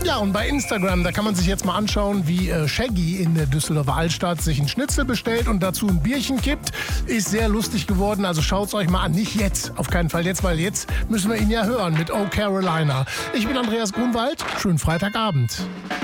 Ja, und bei Instagram, da kann man sich jetzt mal anschauen, wie Shaggy in der Düsseldorfer Altstadt sich einen Schnitzel bestellt und dazu ein Bierchen kippt. Ist sehr lustig geworden, also schaut's euch mal an. Nicht jetzt, auf keinen Fall jetzt, weil jetzt müssen wir ihn ja hören mit Oh Carolina. Ich bin Andreas Grunwald, schönen Freitagabend.